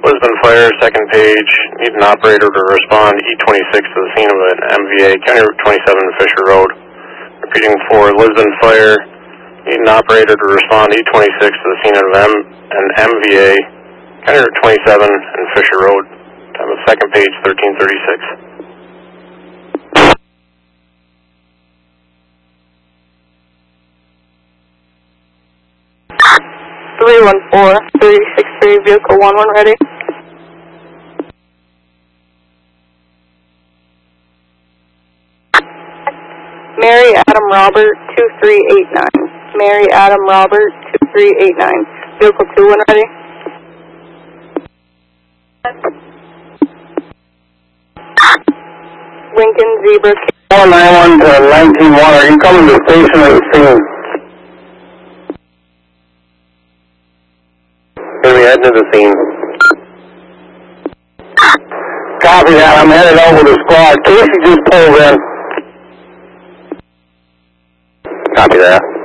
Lisbon Fire, second page. Need an operator to respond E26 to the scene of an MVA, County Route 27, Fisher Road. Repeating for Lisbon Fire. Need an operator to respond E26 to the scene of an MVA, County Route 27 and Fisher Road. Time of second page, 1336. 314-363, vehicle 11 ready. Mary Adam Robert 2389. Mary Adam Robert 2389. Vehicle 21 ready. Lincoln Zebra 491 to 191. Are you coming to the station or the scene? We're heading to the scene. Copy that. I'm headed over to squad. Casey just pulled in. Copy that.